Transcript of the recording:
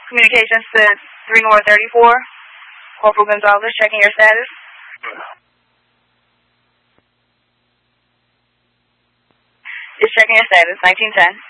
Communications to 3 North 34. Corporal Gonzalez, checking your status. Just checking your status, 1910.